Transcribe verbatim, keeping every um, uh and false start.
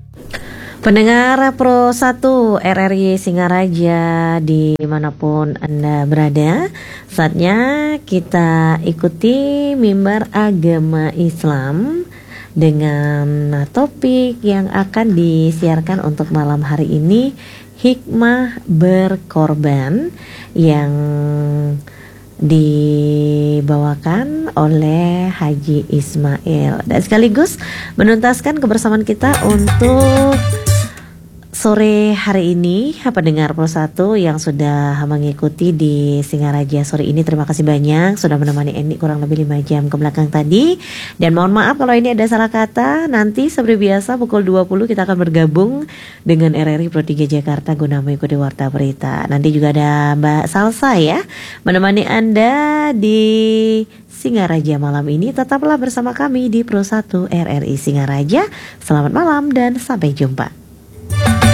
Pendengar Pro satu R R I Singaraja dimanapun Anda berada, saatnya kita ikuti mimbar agama Islam dengan topik yang akan disiarkan untuk malam hari ini, hikmah berkorban, yang dibawakan oleh Haji Ismail, dan sekaligus menuntaskan kebersamaan kita untuk sore hari ini. Pendengar Pro satu yang sudah mengikuti di Singaraja sore ini, terima kasih banyak sudah menemani Eni kurang lebih lima jam ke belakang tadi. Dan mohon maaf kalau ini ada salah kata. Nanti seperti biasa pukul dua puluh kita akan bergabung dengan R R I Pro tiga Jakarta guna mengikuti warta berita. Nanti juga ada Mbak Salsa ya menemani Anda di Singaraja malam ini. Tetaplah bersama kami di Pro satu R R I Singaraja. Selamat malam dan sampai jumpa.